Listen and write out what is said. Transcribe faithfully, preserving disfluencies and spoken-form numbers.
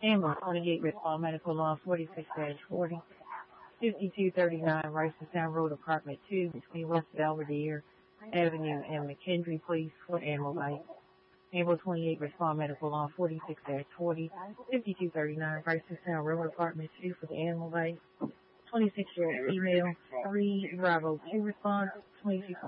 Amber twenty-eight, respond medical law forty-six forty, fifty-two thirty-nine, Ricestown Road, Apartment two, between West Belvedere Avenue and McKendree, please, for animal life. Amber twenty-eight, respond medical law forty-six forty, fifty-two thirty-nine, Ricestown Road, Apartment two, for the animal life. twenty-six year old female, three Bravo two, respond, twenty-two